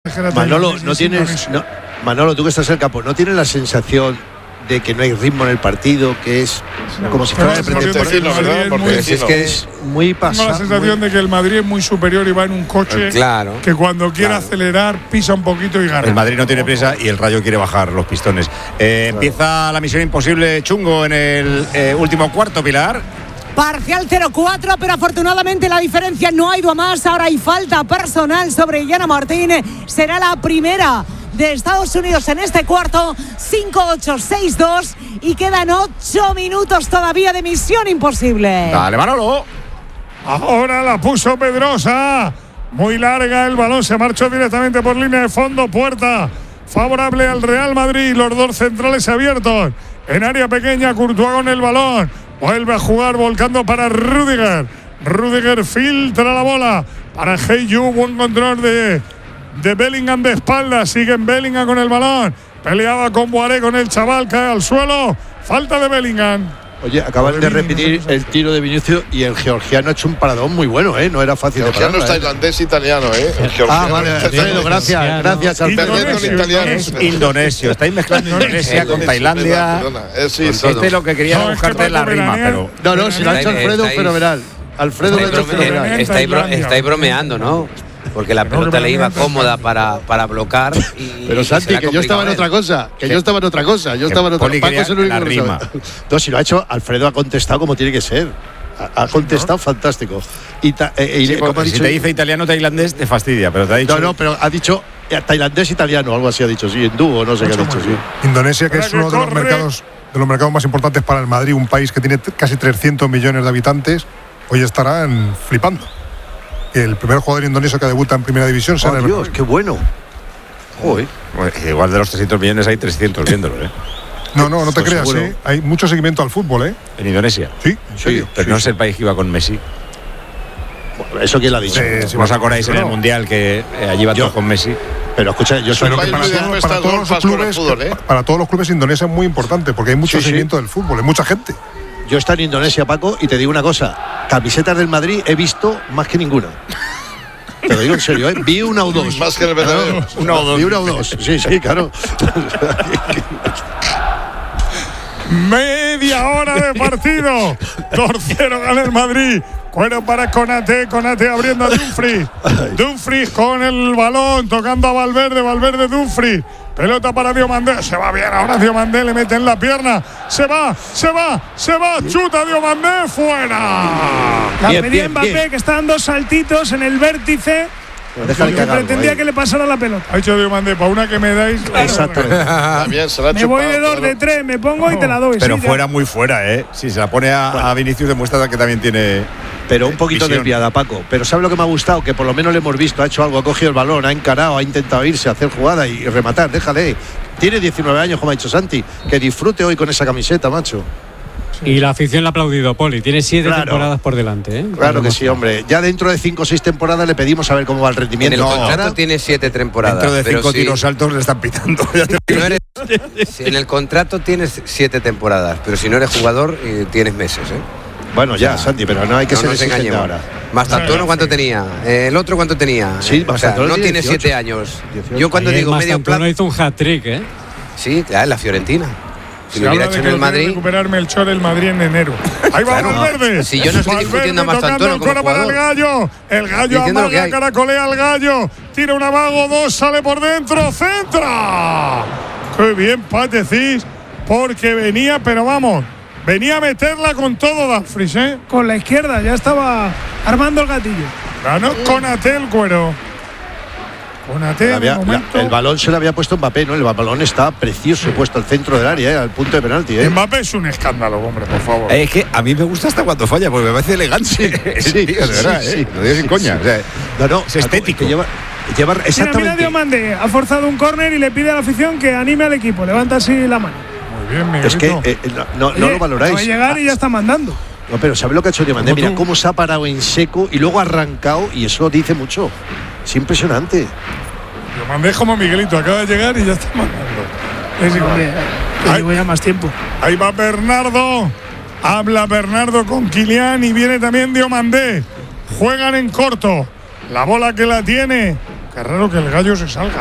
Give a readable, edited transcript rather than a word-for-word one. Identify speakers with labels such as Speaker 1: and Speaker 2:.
Speaker 1: Manolo, no tienes, Manolo, tú que estás en el campo, ¿no tienes la sensación de que no hay ritmo en el partido, que es como si fuera de pretemporada?
Speaker 2: Porque es que es muy pasado.
Speaker 3: Tengo la sensación de que el Madrid es muy superior y va en un coche que cuando quiere acelerar pisa un poquito y gana.
Speaker 4: El Madrid no tiene prisa y el Rayo quiere bajar los pistones. Empieza la misión imposible chungo en el último cuarto, Pilar.
Speaker 5: Parcial 0-4, pero afortunadamente la diferencia no ha ido a más. Ahora hay falta personal sobre Yana Martín. Será la primera de Estados Unidos en este cuarto. 5-8, 6-2 y quedan 8 minutos todavía de misión imposible.
Speaker 4: Dale, Manolo.
Speaker 3: Ahora la puso Pedrosa. Muy larga, el balón se marchó directamente por línea de fondo. Puerta favorable al Real Madrid. Los dos centrales abiertos. En área pequeña, Courtois con el balón. Vuelve a jugar volcando para Rüdiger. Rüdiger filtra la bola para Hey-Yu. Buen control de Bellingham de espalda. Sigue en Bellingham con el balón. Peleaba con Boiré, con el chaval. Cae al suelo. Falta de Bellingham.
Speaker 1: Oye, acaban de repetir el tiro de Vinicius y el georgiano ha hecho un paradón muy bueno, ¿eh? No era fácil de parar.
Speaker 6: El georgiano es tailandés italiano, ¿eh? El georgiano
Speaker 1: vale, Alfredo, gracias, Alfredo.
Speaker 4: Es indonesio. Estáis mezclando Indonesia con Tailandia. Este es lo que quería buscarte en la rima, pero.
Speaker 1: No, si lo ha hecho Alfredo, fenomenal. Alfredo lo ha hecho fenomenal.
Speaker 2: Estáis bromeando, ¿no? Porque la pelota le iba cómoda para bloquear.
Speaker 1: Pero Santi, que yo estaba en otra cosa. Yo estaba en otra cosa. Paco es el único que lo sabe. No, si lo ha hecho, Alfredo ha contestado como tiene que ser. Ha contestado fantástico.
Speaker 4: Si te dice italiano tailandés, te fastidia, pero te ha dicho.
Speaker 1: No, pero ha dicho tailandés italiano, algo así ha dicho, sí, hindú o no sé qué ha dicho. Sí.
Speaker 7: Indonesia, que es uno de los mercados más importantes para el Madrid, un país que tiene casi 300 millones de habitantes, hoy estarán flipando. El primer jugador indonesio que debuta en primera división será
Speaker 1: Dios, qué bueno.
Speaker 4: Joder. Bueno, igual de los 300 millones hay 300 viéndolo, ¿eh?
Speaker 7: No te creas, ¿eh? Hay mucho seguimiento al fútbol, ¿eh?
Speaker 4: En Indonesia.
Speaker 7: Sí, en serio.
Speaker 4: Pero no es el país que iba con Messi.
Speaker 1: Bueno, ¿eso quién lo ha dicho?
Speaker 4: ¿No os acordáis en el Mundial que allí iba todo con Messi?
Speaker 1: Pero escucha, yo soy
Speaker 7: para todos los clubes Indonesia es muy importante porque hay mucho seguimiento del fútbol, hay mucha gente.
Speaker 1: Yo he estado en Indonesia, Paco, y te digo una cosa. Camisetas del Madrid he visto más que ninguna. Te lo digo en serio, ¿eh? Vi una o dos.
Speaker 6: Más que el verdadero.
Speaker 1: Vi una o dos. Sí, claro.
Speaker 3: Media hora de partido. 2-0 gana el Madrid. Cuero para Konaté abriendo a Dumfries. Dumfries con el balón, tocando a Valverde, Dumfries. Pelota para Diomandé, se va bien ahora Diomandé, le mete en la pierna, se va, chuta Diomandé, fuera.
Speaker 8: La pedía Mbappé, que está dando saltitos en el vértice. Pretendía que le pasara la pelota.
Speaker 3: Ha hecho Diomandé, para una que me dais.
Speaker 1: Exactamente.
Speaker 8: Me voy de 2, de 3, me pongo y te la doy.
Speaker 4: Pero fuera, muy fuera, ¿eh? Si se la pone a Vinicius, demuestra que también tiene.
Speaker 1: Pero un poquito de piada, Paco. Pero ¿sabe lo que me ha gustado? Que por lo menos le hemos visto, ha hecho algo, ha cogido el balón, ha encarado, ha intentado irse, hacer jugada y rematar. Déjale. Tiene 19 años, como ha dicho Santi. Que disfrute hoy con esa camiseta, macho.
Speaker 9: Y la afición le ha aplaudido, Poli. Tiene 7 temporadas por delante, ¿eh?
Speaker 1: Claro que sí, hombre. Ya dentro de 5 o 6 temporadas le pedimos a ver cómo va el rendimiento.
Speaker 2: En el contrato tiene 7 temporadas.
Speaker 4: Dentro de 5 tiros altos le están pitando.
Speaker 2: En el contrato tienes 7 temporadas, pero si no eres jugador, tienes meses, ¿eh?
Speaker 1: Bueno, ya, Santi, pero no hay que ser exigente ahora.
Speaker 2: Mastantuono, ¿cuánto tenía? ¿El otro cuánto tenía?
Speaker 1: Sí,
Speaker 2: no tiene 7 años. 18. Yo cuando digo medio plazo.
Speaker 9: Hizo un hat-trick, ¿eh?
Speaker 2: Sí, claro, en la Fiorentina. Si lo hubiera hecho en el Madrid.
Speaker 3: Recuperar Melchor el Madrid en enero. Ahí va Valverde.
Speaker 2: Si yo no estoy discutiendo a Mastantuono como jugador.
Speaker 3: El gallo amaga, caracolea al gallo. Tira un amago, 2, sale por dentro, centra. Qué bien, Pat, decís, porque venía, pero vamos. Venía a meterla con todo Dumfries, ¿eh?
Speaker 8: Con la izquierda, ya estaba armando el gatillo.
Speaker 3: Ganó Konaté el cuero. Konaté,
Speaker 1: el balón se le había puesto Mbappé, ¿no? El balón está precioso puesto al centro del área, al punto de penalti, ¿eh?
Speaker 3: Mbappé es un escándalo, hombre, por favor.
Speaker 4: Es que a mí me gusta hasta cuando falla, porque me parece elegante.
Speaker 1: Sí,
Speaker 4: tío, de verdad,
Speaker 1: sí.
Speaker 4: Lo digo sin coña. O sea,
Speaker 1: no,
Speaker 4: es estético.
Speaker 1: Lleva exactamente.
Speaker 8: Mira, Diomandé ha forzado un córner y le pide a la afición que anime al equipo. Levanta así la mano.
Speaker 3: Bien, Miguelito.
Speaker 1: Es que no lo valoráis.
Speaker 8: Va a llegar y ya está mandando.
Speaker 1: No, pero ¿sabes lo que ha hecho Diomandé? Mira cómo se ha parado en seco y luego ha arrancado, y eso dice mucho. Es impresionante.
Speaker 3: Diomandé como Miguelito, acaba de llegar y ya está mandando.
Speaker 8: Es igual. Llevo ya más tiempo.
Speaker 3: Ahí va Bernardo. Habla Bernardo con Kylian y viene también Diomandé. Juegan en corto. La bola que la tiene. Qué raro que el gallo se salga.